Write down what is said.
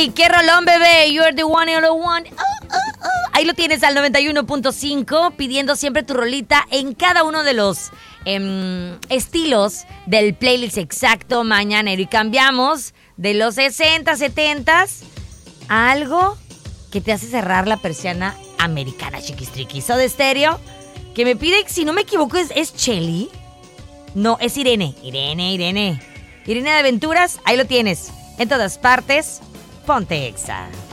Cherry, qué rolón, bebé. You're the one and only one. Ahí lo tienes al 91.5, pidiendo siempre tu rolita en cada uno de los estilos del playlist exacto mañanero. Y cambiamos de los 60, 70 a algo que te hace cerrar la persiana americana, chiquistriquis. Soda Stereo, que me pide, si no me equivoco, ¿es Shelly? No, es Irene. Irene de Aventuras, ahí lo tienes. En todas partes, ponte Exa.